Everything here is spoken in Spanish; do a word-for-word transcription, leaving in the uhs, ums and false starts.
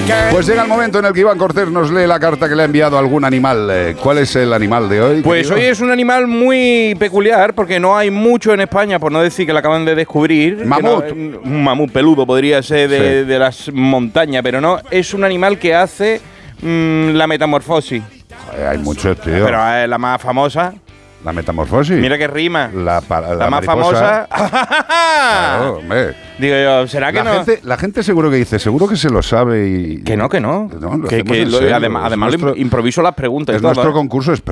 Pues llega el momento en el que Iván Cortés nos lee la carta que le ha enviado algún animal. Eh, ¿Cuál es el animal de hoy? Pues querido? hoy es un animal muy peculiar porque no hay mucho en España, por no decir que lo acaban de descubrir. Mamut. Que no, un mamut peludo podría ser de, Sí. de las montañas, pero no, es un animal que hace mmm, la metamorfosis. Joder, hay muchos, tío. Pero es la más famosa. La metamorfosis. Mira que rima. La, pa- la, La más mariposa. famosa. Claro, hombre. Digo yo, ¿será que La no? gente, la gente seguro que dice, seguro que se lo sabe y... Que no, que no. No, lo que, hacemos que en lo- serio. además, Es además nuestro- improviso las preguntas. y Es todo, nuestro ¿eh? concurso